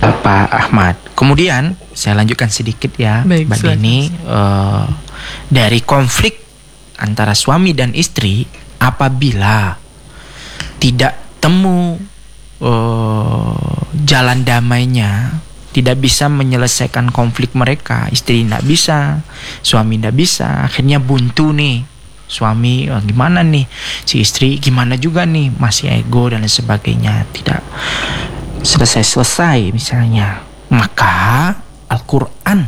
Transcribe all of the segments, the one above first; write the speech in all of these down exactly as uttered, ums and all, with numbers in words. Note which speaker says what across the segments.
Speaker 1: Pak Ahmad. Kemudian saya lanjutkan sedikit ya,
Speaker 2: Baik,
Speaker 1: Mbak Deni, uh, dari konflik antara suami dan istri, apabila tidak temu uh, jalan damainya, tidak bisa menyelesaikan konflik mereka, istri tidak bisa, suami tidak bisa, akhirnya buntu nih. Suami oh, gimana nih, si istri gimana juga nih, masih ego dan sebagainya, tidak selesai-selesai misalnya, maka Al-Quran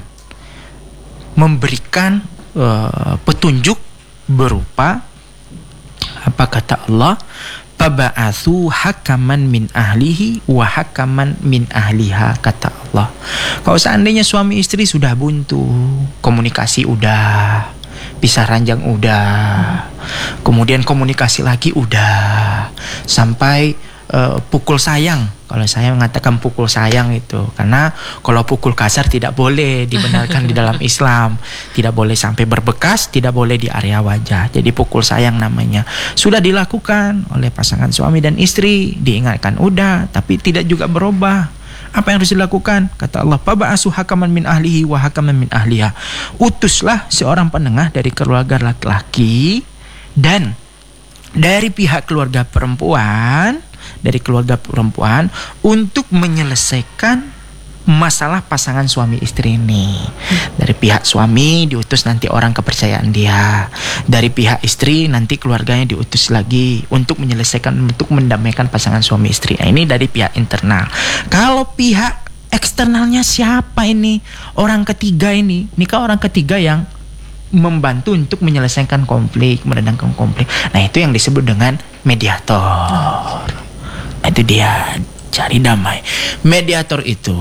Speaker 1: memberikan uh, petunjuk berupa apa kata Allah, Faba'athu hakaman min ahlihi wa hakaman min ahliha, kata Allah. Kalau seandainya suami istri sudah buntu, komunikasi udah, pisah ranjang udah, kemudian komunikasi lagi udah, sampai uh, pukul sayang. Kalau saya mengatakan pukul sayang itu, karena kalau pukul kasar tidak boleh dibenarkan di dalam Islam. Tidak boleh sampai berbekas, tidak boleh di area wajah. Jadi pukul sayang namanya. Sudah dilakukan oleh pasangan suami dan istri, diingatkan udah, tapi tidak juga berubah. Apa yang harus dilakukan? Kata Allah, Faba'asu hakaman min ahlihi wa hakaman min ahliha. Utuslah seorang penengah dari keluarga laki-laki dan dari pihak keluarga perempuan, dari keluarga perempuan untuk menyelesaikan masalah pasangan suami istri ini. Dari pihak suami diutus nanti orang kepercayaan dia, dari pihak istri nanti keluarganya diutus lagi untuk menyelesaikan, untuk mendamaikan pasangan suami istri. Nah, ini dari pihak internal. Kalau pihak eksternalnya siapa ini? Orang ketiga ini, nikah orang ketiga yang membantu untuk menyelesaikan konflik, meredamkan konflik. Nah, itu yang disebut dengan mediator. Itu dia, cari damai. Mediator itu,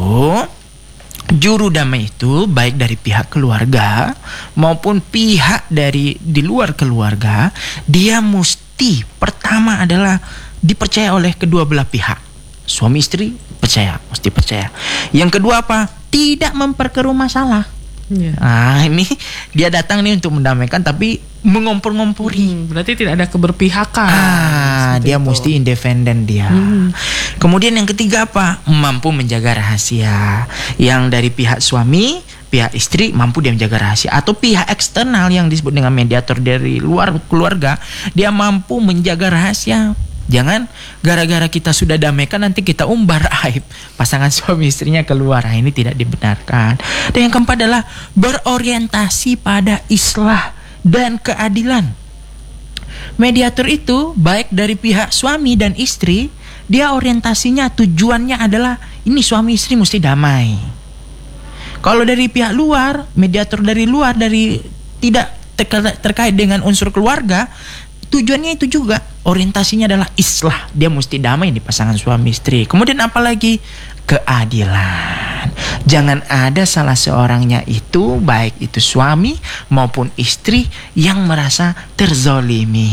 Speaker 1: juru damai itu baik dari pihak keluarga maupun pihak dari di luar keluarga, dia mesti pertama adalah dipercaya oleh kedua belah pihak. Suami istri percaya, mesti percaya. Yang kedua apa? Tidak memperkeruh masalah. Yeah. Nah, ini dia datang nih untuk mendamaikan tapi mengompor-ngompori.
Speaker 2: Hmm, berarti tidak ada keberpihakan.
Speaker 1: Ah, dia itu mesti independen dia. Hmm. Kemudian yang ketiga apa? Mampu menjaga rahasia. Yang dari pihak suami, pihak istri mampu dia menjaga rahasia, atau pihak eksternal yang disebut dengan mediator dari luar keluarga, dia mampu menjaga rahasia. Jangan gara-gara kita sudah damaikan nanti kita umbar aib pasangan suami istrinya keluar. Nah, ini tidak dibenarkan. Dan yang keempat adalah berorientasi pada islah dan keadilan. Mediator itu baik dari pihak suami dan istri, dia orientasinya, tujuannya adalah ini suami istri mesti damai. Kalau dari pihak luar, mediator dari luar, dari tidak terkait dengan unsur keluarga, tujuannya itu juga, orientasinya adalah islah, dia mesti damai di pasangan suami istri. Kemudian apalagi? Keadilan. Jangan ada salah seorangnya itu, baik itu suami maupun istri, yang merasa terzolimi.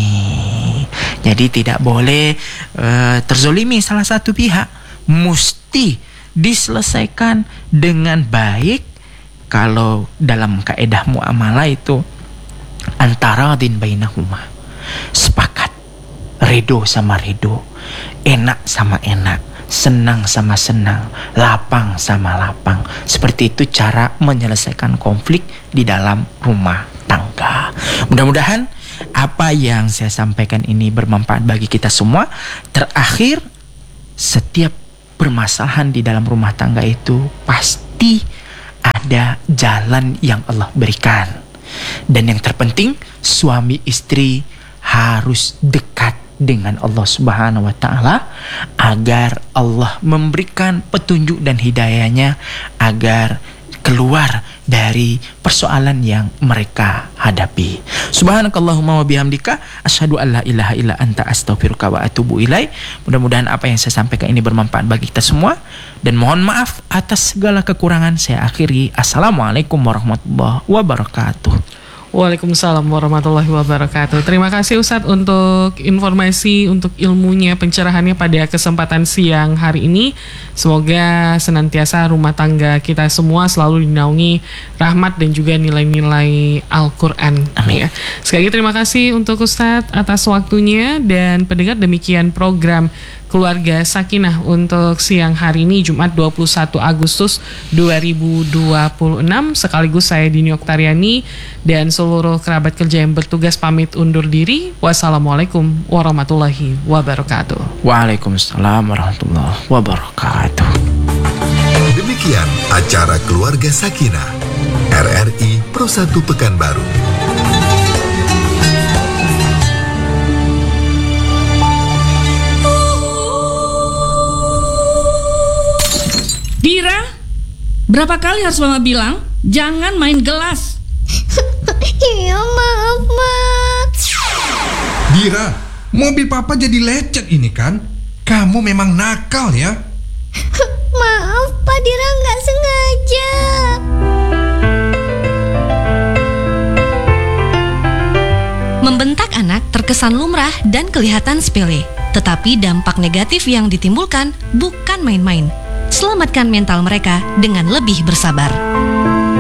Speaker 1: Jadi tidak boleh uh, terzolimi salah satu pihak, mesti diselesaikan dengan baik. Kalau dalam kaedah muamalah itu antara din bainahuma, sepakat, redo sama redo, enak sama enak, senang sama senang, lapang sama lapang. Seperti itu cara menyelesaikan konflik di dalam rumah tangga. Mudah-mudahan apa yang saya sampaikan ini bermanfaat bagi kita semua. Terakhir, setiap permasalahan di dalam rumah tangga itu pasti ada jalan yang Allah berikan. Dan yang terpenting, suami istri harus dekat dengan Allah Subhanahu wa Ta'ala agar Allah memberikan petunjuk dan hidayahnya agar keluar dari persoalan yang mereka hadapi. Subhanakallahumma wa bihamdika asyhadu an la ilaha illa anta astaghfiruka wa atubu ilaik. Mudah-mudahan apa yang saya sampaikan ini bermanfaat bagi kita semua, dan mohon maaf atas segala kekurangan. Saya akhiri. Assalamualaikum warahmatullahi wabarakatuh.
Speaker 2: Waalaikumsalam warahmatullahi wabarakatuh. Terima kasih Ustadz untuk informasi, untuk ilmunya, pencerahannya pada kesempatan siang hari ini. Semoga senantiasa rumah tangga kita semua selalu dinaungi rahmat dan juga nilai-nilai Al-Quran.
Speaker 1: Amin.
Speaker 2: Ya. Sekali lagi terima kasih untuk Ustadz atas waktunya, dan pendengar, demikian program keluarga Sakinah untuk siang hari ini Jumat dua puluh satu Agustus dua ribu dua puluh enam. Sekaligus saya Dini Oktariani dan seluruh kerabat kerja yang bertugas pamit undur diri. Wassalamualaikum warahmatullahi wabarakatuh.
Speaker 1: Waalaikumsalam warahmatullahi wabarakatuh.
Speaker 3: Demikian acara Keluarga Sakinah R R I Pro satu Pekanbaru.
Speaker 4: Dira, berapa kali harus mama bilang jangan main gelas?
Speaker 5: Iya maaf Mak.
Speaker 6: Dira, mobil papa jadi lecet ini kan? Kamu memang nakal ya.
Speaker 5: Maaf Pak Dira nggak sengaja.
Speaker 7: Membentak anak terkesan lumrah dan kelihatan sepele, tetapi dampak negatif yang ditimbulkan bukan main-main. Selamatkan mental mereka dengan lebih bersabar.